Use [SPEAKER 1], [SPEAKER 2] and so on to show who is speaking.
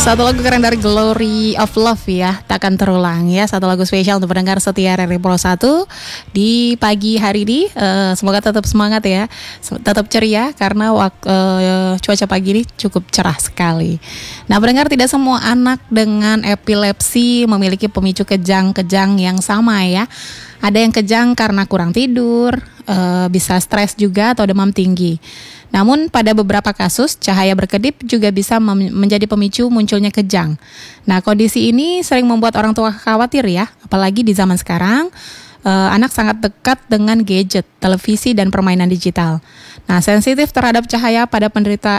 [SPEAKER 1] Satu lagu keren dari Glory of Love ya, takkan terulang ya. Satu lagu spesial untuk pendengar setia RRI Pro 1 di pagi hari ini. Semoga tetap semangat ya, tetap ceria karena cuaca pagi ini cukup cerah sekali. Nah, pendengar, tidak semua anak dengan epilepsi memiliki pemicu kejang-kejang yang sama ya. Ada yang kejang karena kurang tidur, bisa stres juga atau demam tinggi. Namun pada beberapa kasus cahaya berkedip juga bisa menjadi pemicu munculnya kejang. Nah, kondisi ini sering membuat orang tua khawatir ya, apalagi di zaman sekarang anak sangat dekat dengan gadget, televisi dan permainan digital. Nah, sensitif terhadap cahaya pada penderita